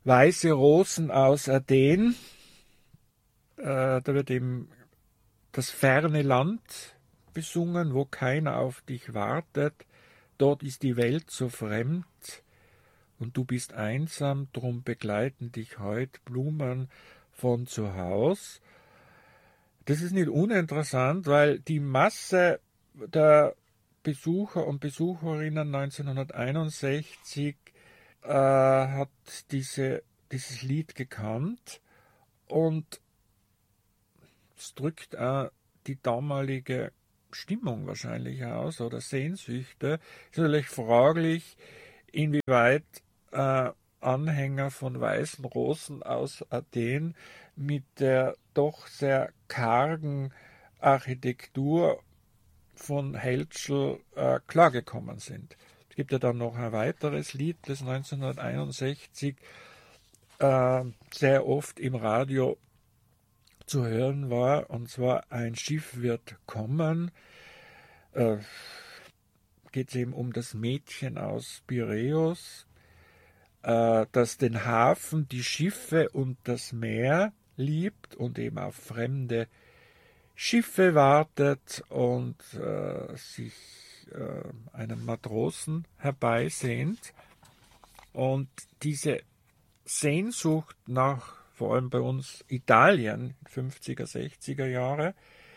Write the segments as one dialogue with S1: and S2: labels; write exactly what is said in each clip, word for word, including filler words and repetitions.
S1: Weiße Rosen aus Athen. Äh, da wird eben das ferne Land besungen, wo keiner auf dich wartet. Dort ist die Welt so fremd und du bist einsam, drum begleiten dich heut Blumen von zu Haus. Das ist nicht uninteressant, weil die Masse der Besucher und Besucherinnen neunzehnhunderteinundsechzig äh, hat diese, dieses Lied gekannt und es drückt auch die damalige Stimmung wahrscheinlich aus oder Sehnsüchte. Ist natürlich fraglich, inwieweit äh, Anhänger von Weißen Rosen aus Athen mit der doch sehr kargen Architektur von Heltschel äh, klargekommen sind. Es gibt ja dann noch ein weiteres Lied, das neunzehnhunderteinundsechzig äh, sehr oft im Radio zu hören war, und zwar Ein Schiff wird kommen. Äh, geht es eben um das Mädchen aus Piräus, äh, das den Hafen, die Schiffe und das Meer liebt und eben auf fremde Schiffe wartet und äh, sich äh, einen Matrosen herbeisehnt. Und diese Sehnsucht nach, vor allem bei uns Italien, fünfziger, sechziger Jahre,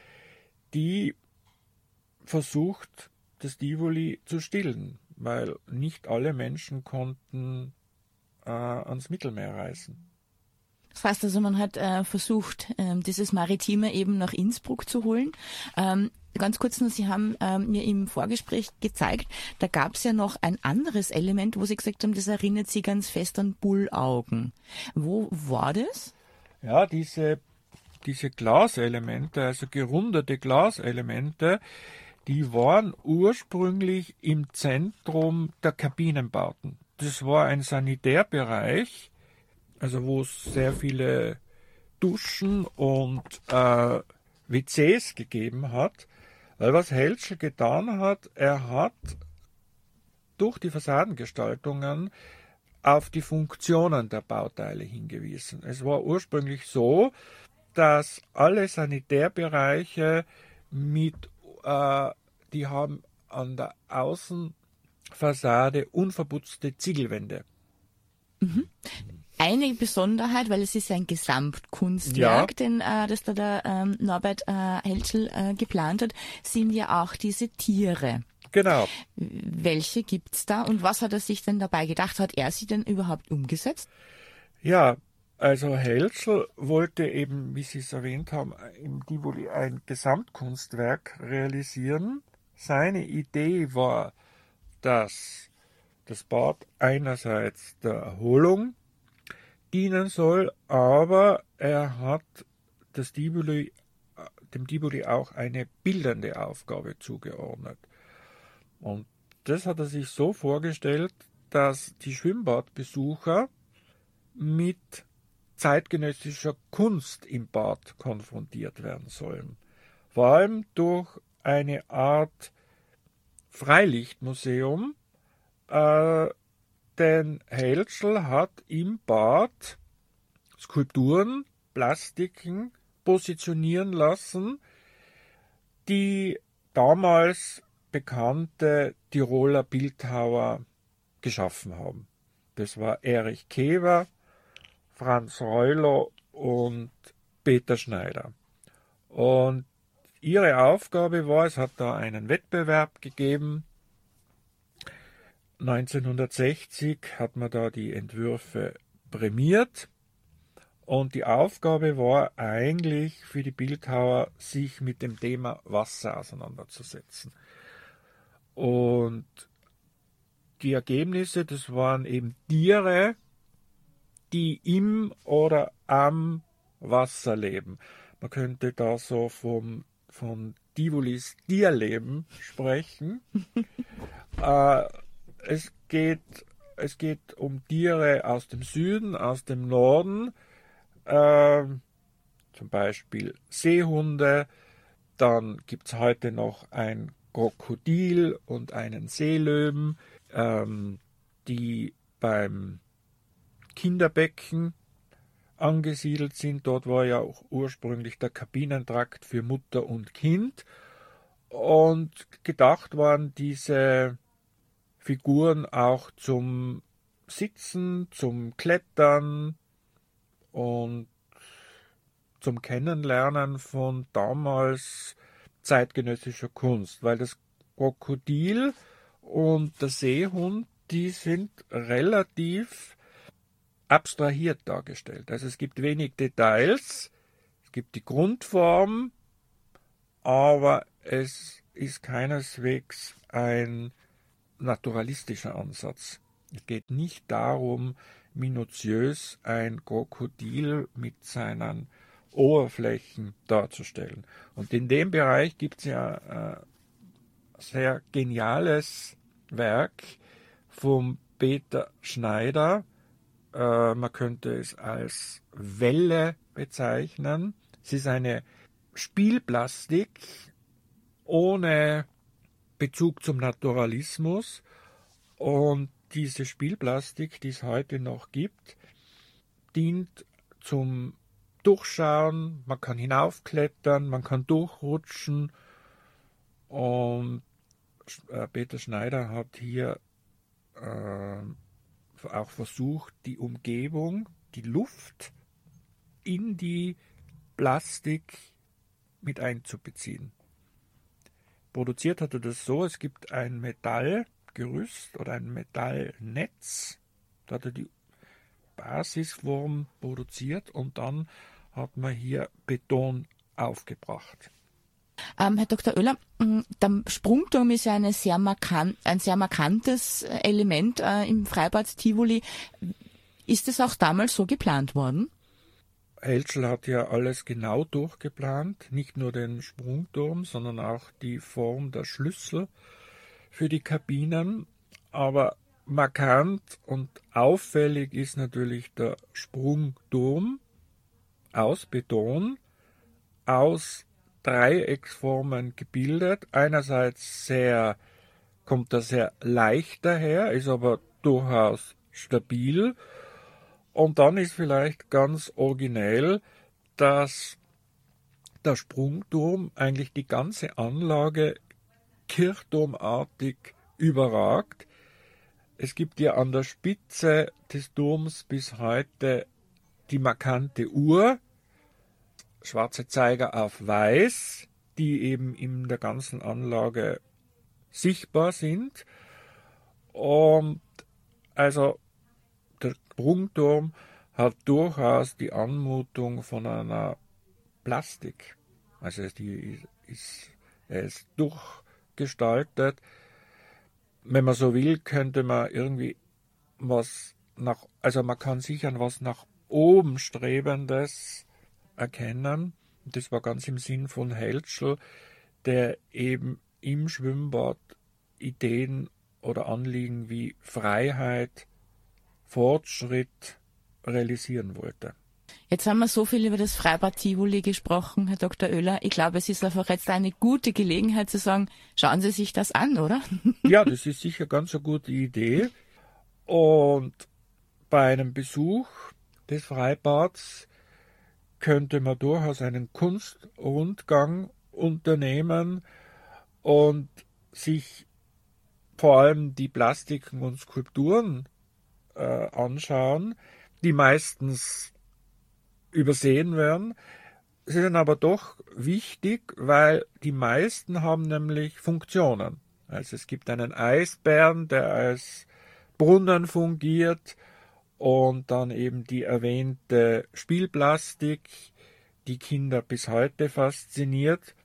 S1: die versucht, das Tivoli zu stillen, weil nicht alle Menschen konnten äh, ans Mittelmeer reisen.
S2: Das heißt also, man hat äh, versucht, ähm, dieses Maritime eben nach Innsbruck zu holen. Ähm, ganz kurz nur, Sie haben ähm, mir im Vorgespräch gezeigt, da gab es ja noch ein anderes Element, wo Sie gesagt haben, das erinnert Sie ganz fest an Bullaugen. Wo war das?
S1: Ja, diese, diese Glaselemente, also gerundete Glaselemente, die waren ursprünglich im Zentrum der Kabinenbauten. Das war ein Sanitärbereich, also wo es sehr viele Duschen und äh, W Cs gegeben hat. Weil was Heltschel getan hat, er hat durch die Fassadengestaltungen auf die Funktionen der Bauteile hingewiesen. Es war ursprünglich so, dass alle Sanitärbereiche mit, äh, die haben an der Außenfassade unverputzte Ziegelwände.
S2: Mhm. Eine Besonderheit, weil es ist ein Gesamtkunstwerk,
S1: Ja.
S2: den, äh, das da der ähm, Norbert äh, Heltschel äh, geplant hat, sind ja auch diese Tiere.
S1: Genau.
S2: Welche gibt's da und was hat er sich denn dabei gedacht? Hat er sie denn überhaupt umgesetzt?
S1: Ja, also Heltschel wollte eben, wie Sie es erwähnt haben, im Tivoli ein Gesamtkunstwerk realisieren. Seine Idee war, dass das Bad einerseits der Erholung dienen soll, aber er hat das Tivoli, dem Tivoli auch eine bildende Aufgabe zugeordnet. Und das hat er sich so vorgestellt, dass die Schwimmbadbesucher mit zeitgenössischer Kunst im Bad konfrontiert werden sollen. Vor allem durch eine Art Freilichtmuseum, äh, denn Heltschel hat im Bad Skulpturen, Plastiken positionieren lassen, die damals bekannte Tiroler Bildhauer geschaffen haben. Das war Erich Kewer, Franz Reuler und Peter Schneider. Und ihre Aufgabe war, es hat da einen Wettbewerb gegeben. neunzehnhundertsechzig hat man da die Entwürfe prämiert. Und die Aufgabe war eigentlich für die Bildhauer, sich mit dem Thema Wasser auseinanderzusetzen. Und die Ergebnisse, das waren eben Tiere, die im oder am Wasser leben. Man könnte da so vom, von Tivolis Tierleben sprechen. äh, es geht, es geht um Tiere aus dem Süden, aus dem Norden, äh, zum Beispiel Seehunde. Dann gibt es heute noch ein Krokodil und einen Seelöwen, ähm, die beim Kinderbecken angesiedelt sind. Dort war ja auch ursprünglich der Kabinentrakt für Mutter und Kind. Und gedacht waren diese Figuren auch zum Sitzen, zum Klettern und zum Kennenlernen von damals zeitgenössischer Kunst, weil das Krokodil und der Seehund, die sind relativ abstrahiert dargestellt. Also es gibt wenig Details, es gibt die Grundform, aber es ist keineswegs ein naturalistischer Ansatz. Es geht nicht darum, minutiös ein Krokodil mit seinen Oberflächen darzustellen. Und in dem Bereich gibt es ja ein sehr geniales Werk vom Peter Schneider. Äh, man könnte es als Welle bezeichnen. Es ist eine Spielplastik ohne Bezug zum Naturalismus. Und diese Spielplastik, die es heute noch gibt, dient zum Durchschauen, man kann hinaufklettern, man kann durchrutschen. Und Peter Schneider hat hier äh, auch versucht, die Umgebung, die Luft in die Plastik mit einzubeziehen. Produziert hat er das so, es gibt ein Metallgerüst oder ein Metallnetz, da hat er die Basisform produziert und dann hat man hier Beton aufgebracht.
S2: Ähm, Herr Doktor Oehler, der Sprungturm ist ja eine sehr markant, ein sehr markantes Element äh, im Freibad Tivoli. Ist es auch damals so geplant worden?
S1: Heltschel hat ja alles genau durchgeplant, nicht nur den Sprungturm, sondern auch die Form der Schlüssel für die Kabinen. Aber markant und auffällig ist natürlich der Sprungturm aus Beton, aus Dreiecksformen gebildet. Einerseits sehr, kommt er sehr leicht daher, ist aber durchaus stabil. Und dann ist vielleicht ganz originell, dass der Sprungturm eigentlich die ganze Anlage kirchturmartig überragt. Es gibt ja an der Spitze des Turms bis heute die markante Uhr, schwarze Zeiger auf weiß, die eben in der ganzen Anlage sichtbar sind. Und also der Sprungturm hat durchaus die Anmutung von einer Plastik. Also die ist, er ist durchgestaltet. Wenn man so will, könnte man irgendwie was nach, also man kann sicher was nach oben Strebendes erkennen. Das war ganz im Sinn von Heltschel, der eben im Schwimmbad Ideen oder Anliegen wie Freiheit, Fortschritt realisieren wollte.
S2: Jetzt haben wir so viel über das Freibad Tivoli gesprochen, Herr Doktor Oehler. Ich glaube, es ist einfach jetzt eine gute Gelegenheit zu sagen, schauen Sie sich das an, oder?
S1: Ja, das ist sicher ganz eine gute Idee. Und bei einem Besuch des Freibads könnte man durchaus einen Kunstrundgang unternehmen und sich vor allem die Plastiken und Skulpturen äh, anschauen, die meistens übersehen werden. Sie sind aber doch wichtig, weil die meisten haben nämlich Funktionen. Also es gibt einen Eisbären, der als Brunnen fungiert, und dann eben die erwähnte Spielplastik, die Kinder bis heute fasziniert.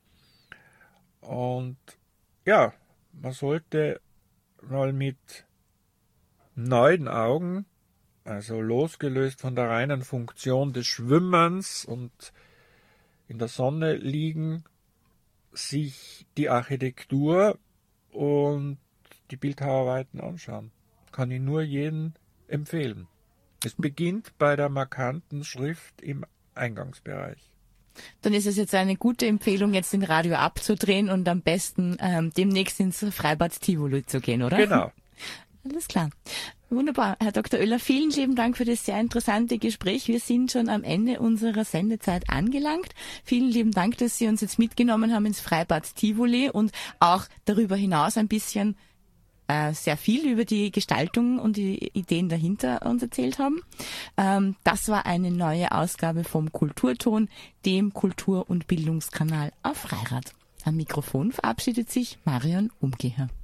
S1: Und ja, man sollte mal mit neuen Augen, also losgelöst von der reinen Funktion des Schwimmens und in der Sonne liegen, sich die Architektur und die Bildhauerarbeiten anschauen. Kann ich nur jedem empfehlen. Es beginnt bei der markanten Schrift im Eingangsbereich.
S2: Dann ist es jetzt eine gute Empfehlung, jetzt den Radio abzudrehen und am besten ähm, demnächst ins Freibad Tivoli zu gehen, oder?
S1: Genau.
S2: Alles klar. Wunderbar. Herr Doktor Oehler, vielen lieben Dank für das sehr interessante Gespräch. Wir sind schon am Ende unserer Sendezeit angelangt. Vielen lieben Dank, dass Sie uns jetzt mitgenommen haben ins Freibad Tivoli und auch darüber hinaus ein bisschen äh, sehr viel über die Gestaltung und die Ideen dahinter uns erzählt haben. Ähm, das war eine neue Ausgabe vom Kulturton, dem Kultur- und Bildungskanal auf Freirad. Am Mikrofon verabschiedet sich Marion Umgeher.